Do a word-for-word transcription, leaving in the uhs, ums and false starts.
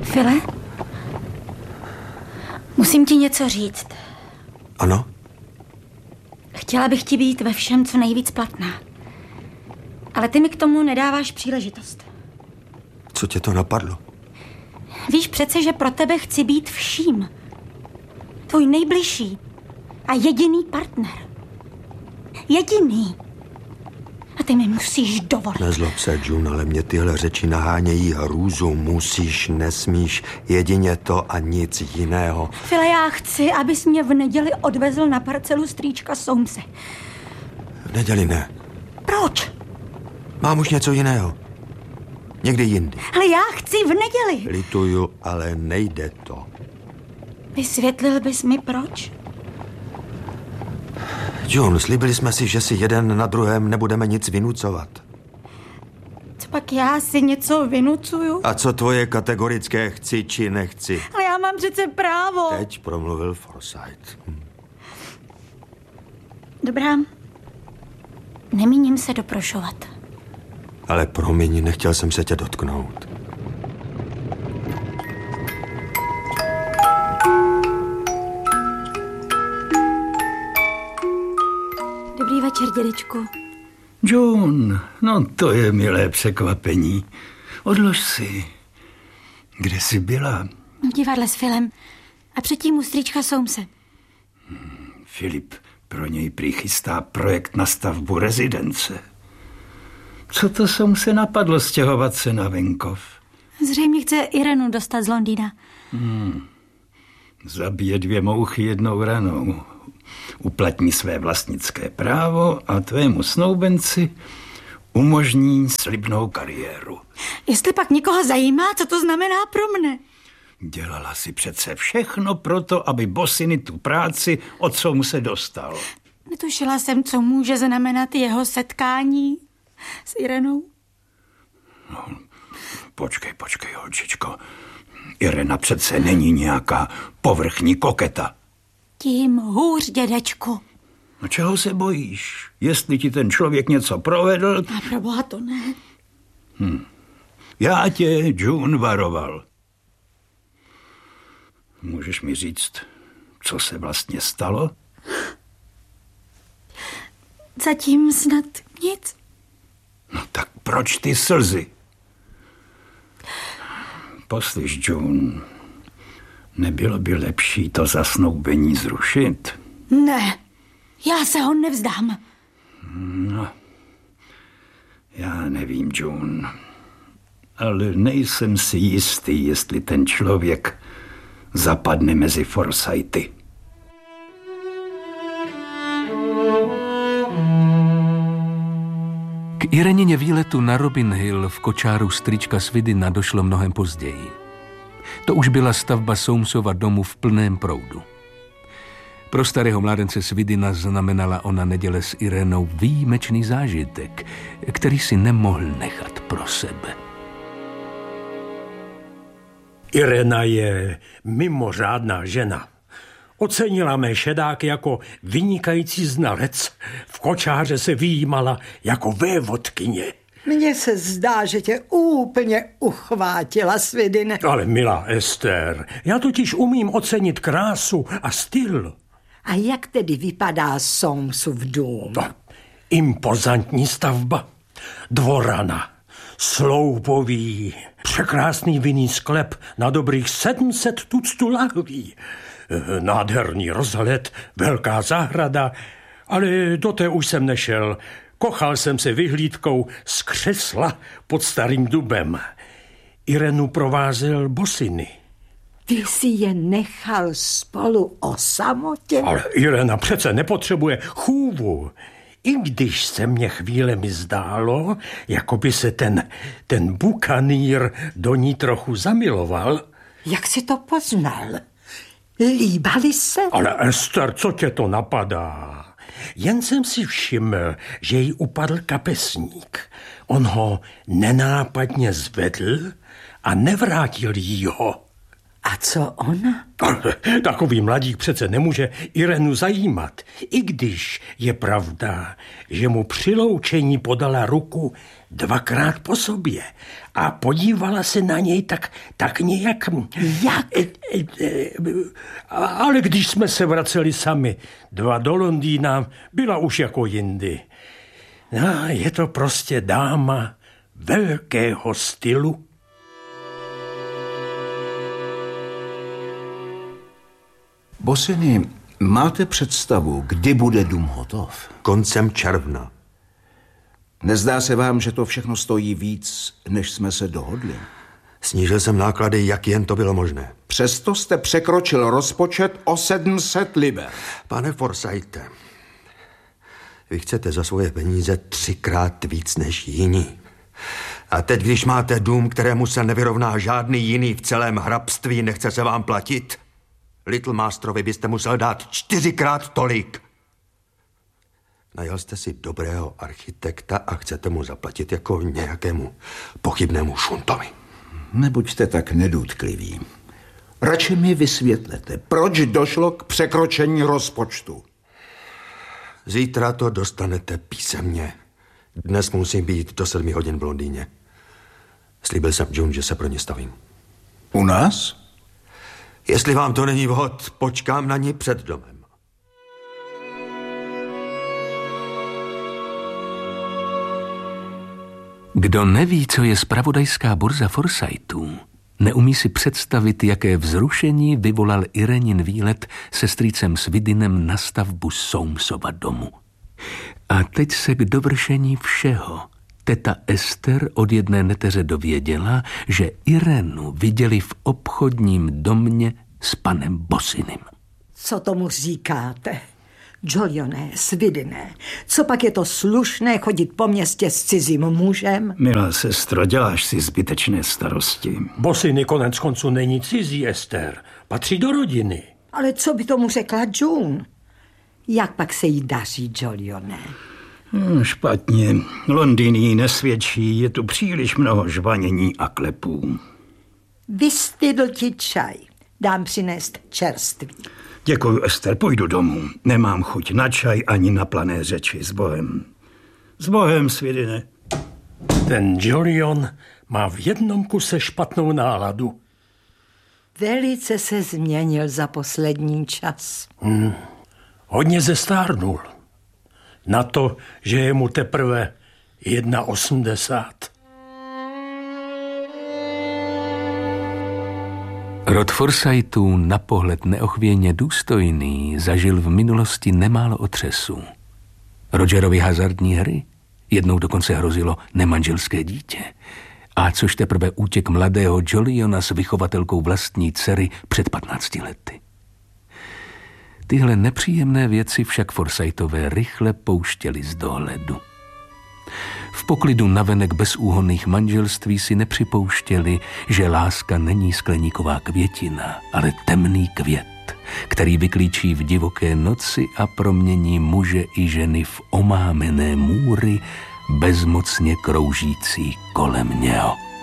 File? Musím ti něco říct. Ano? Chtěla bych ti být ve všem co nejvíc platná. Ale ty mi k tomu nedáváš příležitost. Co tě to napadlo? Víš přece, že pro tebe chci být vším. Tvůj nejbližší a jediný partner. Jediný. A ty mi musíš dovolit. Nezlob se, June, ale mě tyhle řeči nahánějí hrůzu. Musíš, nesmíš, jedině to a nic jiného. File, já chci, abys mě v neděli odvezl na parcelu strýčka Soamese. V neděli ne. Proč? Mám už něco jiného. Někdy jindy. Ale já chci v neděli. Lituju, ale nejde to. Vysvětlil bys mi proč? June, slíbili jsme si, že si jeden na druhém nebudeme nic vynucovat. Co pak já si něco vynucuju? A co tvoje kategorické chci či nechci? Ale já mám přece právo. Teď promluvil Forsyth. Hm. Dobrá. Nemíním se doprošovat. Ale promiň, nechtěl jsem se tě dotknout. Dobrý večer, dědečku. June, no to je milé překvapení. Odlož si. Kde jsi byla? V divadle s Filem. A předtím u strýčka Soamese. Hmm, Filip pro něj přichystá projekt na stavbu rezidence. Co to Soamese napadlo stěhovat se na venkov? Zřejmě chce Irenu dostat z Londýna. Hmm. Zabije dvě mouchy jednou ranou. Uplatní své vlastnické právo a tvému snoubenci umožní slibnou kariéru. Jestli pak někoho zajímá, co to znamená pro mne. Dělala si přece všechno proto, aby Bossiny tu práci od Soamese dostal. Netušila jsem, co může znamenat jeho setkání s Irenou. No, počkej, počkej, holčičko. Irena přece není nějaká povrchní koketa. Tím hůř, dědečku. No čeho se bojíš? Jestli ti ten člověk něco provedl... A proboha to ne. Hm. Já tě, June, varoval. Můžeš mi říct, co se vlastně stalo? Zatím snad nic. No tak proč ty slzy? Poslyš, June, nebylo by lepší to zasnoubení zrušit? Ne, já se ho nevzdám. No, já nevím, June, ale nejsem si jistý, jestli ten člověk zapadne mezi Forsythy. K Irenině výletu na Robin Hill v kočáru strýčka Swidina došlo mnohem později. To už byla stavba Soamesova domu v plném proudu. Pro starého mládence Swidina znamenala ona neděle s Irenou výjimečný zážitek, který si nemohl nechat pro sebe. Irena je mimořádná žena. Ocenila mé šedáky jako vynikající znalec. V kočáře se vyjímala jako vévodkyně. Mně se zdá, že tě úplně uchvátila, Swidine. Ale milá Ester, já totiž umím ocenit krásu a styl. A jak tedy vypadá Soamesův dům? No, impozantní stavba. Dvorana, sloupový, překrásný vinný sklep na dobrých sedm set tuctů lahví. Nádherný rozhled, velká zahrada, ale do té už jsem nešel. Kochal jsem se vyhlídkou z křesla pod starým dubem. Irenu provázel Bossiny. Ty jsi je nechal spolu o samotě? Ale Irena přece nepotřebuje chůvu. I když se mně chvílemi zdálo, jako by se ten, ten bukanýr do ní trochu zamiloval. Jak jsi to poznal? Líbali se? Ale Ester, co tě to napadá? Jen jsem si všiml, že jí upadl kapesník. On ho nenápadně zvedl a nevrátil jí ho. A co ona? Takový mladík přece nemůže Irenu zajímat, i když je pravda, že mu při loučení podala ruku dvakrát po sobě a podívala se na něj tak, tak nějak... Jak? Ale když jsme se vraceli sami dva do Londýna, byla už jako jindy. No, je to prostě dáma velkého stylu. Bossini, máte představu, kdy bude dům hotov? Koncem června. Nezdá se vám, že to všechno stojí víc, než jsme se dohodli? Snížil jsem náklady, jak jen to bylo možné. Přesto jste překročil rozpočet o sedm set liber. Pane Forsythe, vy chcete za svoje peníze třikrát víc než jiní. A teď, když máte dům, kterému se nevyrovná žádný jiný v celém hrabství, nechce se vám platit? Little Masterovi byste musel dát čtyřikrát tolik. Najal jste si dobrého architekta a chcete mu zaplatit jako nějakému pochybnému šuntovi. Nebuďte tak nedůtklivý. Radši mi vysvětlete, proč došlo k překročení rozpočtu. Zítra to dostanete písemně. Dnes musím být do sedmi hodin v Londýně. Slíbil jsem June, že se pro ně stavím. U nás? Jestli vám to není vhod, počkám na ní před domem. Kdo neví, co je zpravodajská burza Forsythů, neumí si představit, jaké vzrušení vyvolal Irenin výlet se strýcem Swidinem na stavbu Soamesova domu. A teď se k dovršení všeho teta Ester od jedné neteře dověděla, že Irenu viděli v obchodním domě s panem Bossinem. Co tomu říkáte? Jolione, Swidine, co pak je to slušné chodit po městě s cizím mužem? Milá sestro, děláš si zbytečné starosti. Bossiny konec konců není cizí, Ester. Patří do rodiny. Ale co by tomu řekla June? Jak pak se jí daří, Jolione? Hmm, špatně. Londýn jí nesvědčí, je tu příliš mnoho žvanění a klepů. Vystydl ti čaj. Dám přinést čerstvý. Děkuji, Ester, půjdu domů. Nemám chuť na čaj ani na plané řeči. S Bohem. S Bohem, Swidine. Ten Jolion má v jednom kuse špatnou náladu. Velice se změnil za poslední čas. Hmm. Hodně zestárnul. Na to, že je mu teprve osmdesát jedna. Rod Forsythů, na pohled neochvějně důstojný, zažil v minulosti nemálo otřesů. Rogerovi hazardní hry, jednou dokonce hrozilo nemanželské dítě. A což teprve útěk mladého Joliona s vychovatelkou vlastní dcery před patnácti lety. Tyhle nepříjemné věci však Forsythové rychle pouštěli z dohledu. V poklidu navenek bezúhonných manželství si nepřipouštěli, že láska není skleníková květina, ale temný květ, který vyklíčí v divoké noci a promění muže i ženy v omámené můry, bezmocně kroužící kolem něho.